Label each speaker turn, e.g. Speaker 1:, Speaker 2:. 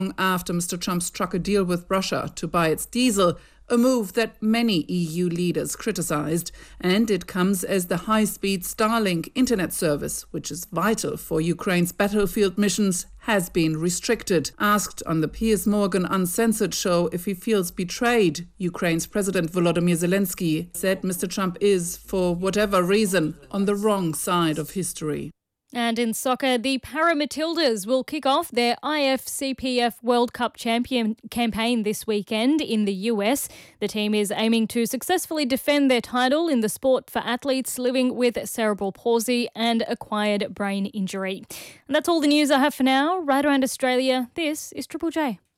Speaker 1: after Mr. Trump struck a deal with Russia to buy its diesel, a move that many EU leaders criticised. And it comes as the high-speed Starlink internet service, which is vital for Ukraine's battlefield missions, has been restricted. Asked on the Piers Morgan Uncensored show if he feels betrayed, Ukraine's President Volodymyr Zelensky said Mr. Trump is, for whatever reason, on the wrong side of history.
Speaker 2: And in soccer, the Paramatildas will kick off their IFCPF World Cup champion campaign this weekend in the US. The team is aiming to successfully defend their title in the sport for athletes living with cerebral palsy and acquired brain injury. And that's all the news I have for now. Right around Australia, this is Triple J.